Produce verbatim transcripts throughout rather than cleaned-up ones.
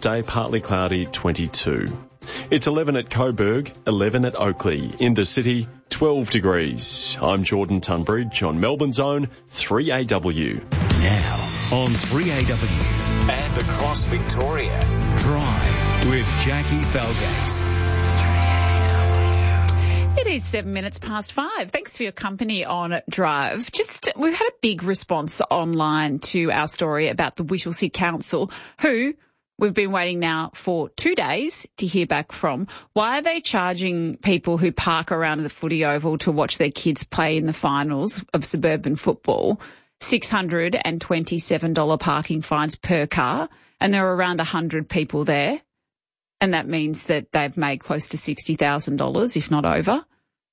Wednesday, partly cloudy, twenty-two. It's eleven at Coburg, eleven at Oakley. In the city, twelve degrees. I'm Jordan Tunbridge on Melbourne's own three A W. Now on three A W. And across Victoria. Drive with Jackie Felgates. It is seven minutes past five. Thanks for your company on Drive. Just, we've had a big response online to our story about the Whittlesea Council, who we've been waiting now for two days to hear back from. Why are they charging people who park around the footy oval to watch their kids play in the finals of suburban football six hundred twenty-seven dollars parking fines per car, and there are around one hundred people there? And that means that they've made close to sixty thousand dollars, if not over.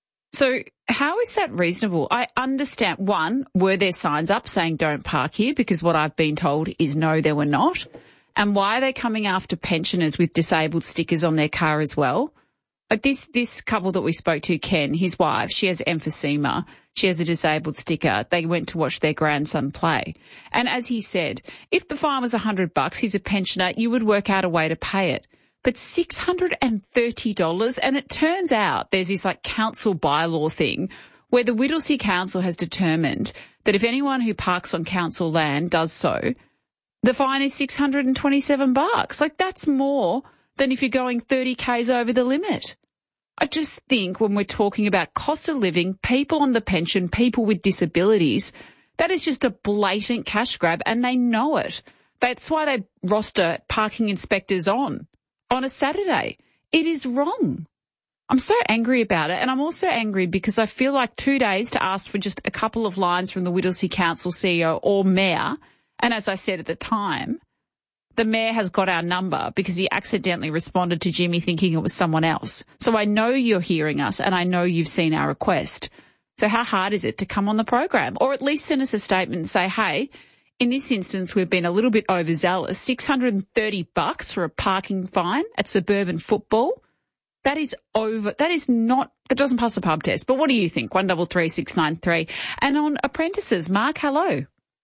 So how is that reasonable? I understand, one, were there signs up saying don't park here? Because what I've been told is no, there were not. And why are they coming after pensioners with disabled stickers on their car as well? Like this, this couple that we spoke to, Ken, his wife, she has emphysema. She has a disabled sticker. They went to watch their grandson play. And as he said, if the fine was one hundred bucks, he's a pensioner, you would work out a way to pay it. But six hundred thirty dollars, and it turns out there's this like council bylaw thing where the Whittlesea Council has determined that if anyone who parks on council land does so, the fine is six hundred twenty-seven bucks. Like that's more than if you're going thirty kays over the limit. I just think when we're talking about cost of living, people on the pension, people with disabilities, that is just a blatant cash grab and they know it. That's why they roster parking inspectors on. on a Saturday. It is wrong. I'm so angry about it, and I'm also angry because I feel like two days to ask for just a couple of lines from the Whittlesea Council C E O or Mayor, and as I said at the time, the Mayor has got our number because he accidentally responded to Jimmy thinking it was someone else. So I know you're hearing us, and I know you've seen our request. So how hard is it to come on the program? Or at least send us a statement and say, hey, in this instance, we've been a little bit overzealous. six hundred thirty bucks for a parking fine at suburban football. That is over. That is not, that doesn't pass the pub test. But what do you think? one double three six nine three. And on apprentices, Mark, hello.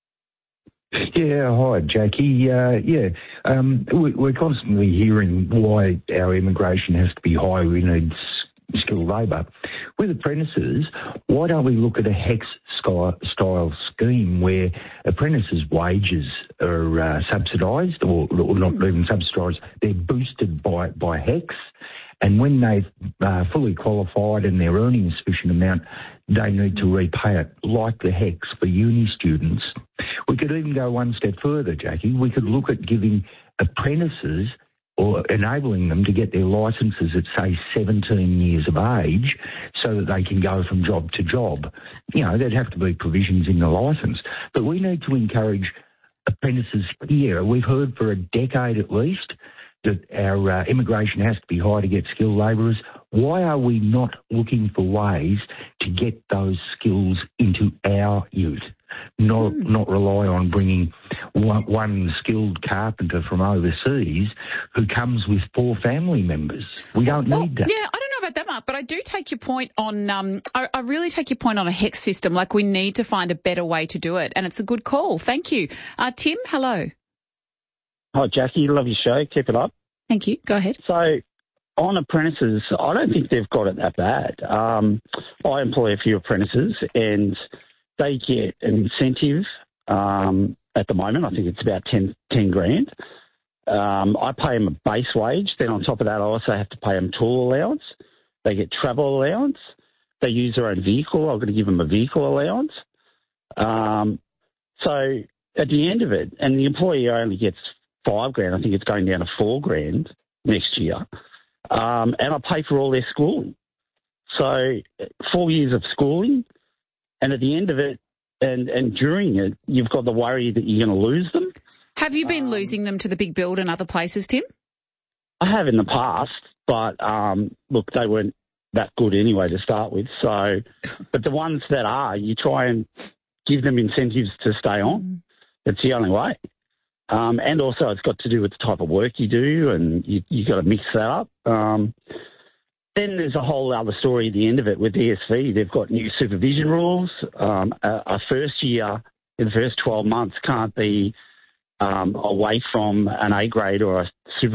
Yeah, hi, Jackie. Uh, yeah, um, we, we're constantly hearing why our immigration has to be high. We need skilled labour. With apprentices, why don't we look at a HEX style scheme where apprentices' wages are uh, subsidised or, or not even subsidised, they're boosted by, by HEX, and when they've uh, fully qualified and they're earning a sufficient amount, they need to repay it, like the HEX for uni students. We could even go one step further, Jackie. We could look at giving apprentices or enabling them to get their licences at, say, seventeen years of age so that they can go from job to job. You know, there'd have to be provisions in the licence. But we need to encourage apprentices here. We've heard for a decade at least that our uh, immigration has to be high to get skilled labourers. Why are we not looking for ways to get those skills into our youth? Not mm. not rely on bringing one, one skilled carpenter from overseas who comes with four family members. We don't well, need that. Yeah, I don't know about that, Mark, but I do take your point on, um, I, I really take your point on a HEX system. Like we need to find a better way to do it, and it's a good call. Thank you. Uh, Tim, hello. Hi, Jackie. Love your show. Keep it up. Thank you. Go ahead. So on apprentices, I don't think they've got it that bad. Um, I employ a few apprentices and they get an incentive um, at the moment. I think it's about ten, ten grand. Um, I pay them a base wage. Then on top of that, I also have to pay them tool allowance. They get travel allowance. They use their own vehicle. I've got to give them a vehicle allowance. Um, so at the end of it, and the employee only gets five grand. I think it's going down to four grand next year. Um, and I pay for all their schooling. So four years of schooling, and at the end of it and, and during it, you've got the worry that you're going to lose them. Have you been um, losing them to the big build and other places, Tim? I have in the past, but um, look, they weren't that good anyway to start with. So, but the ones that are, you try and give them incentives to stay on. It's the only way. Um, and also it's got to do with the type of work you do, and you you got to mix that up. Um, then there's a whole other story at the end of it with E S V. They've got new supervision rules. Um, a, a first year in the first twelve months can't be um, away from an A grade or a super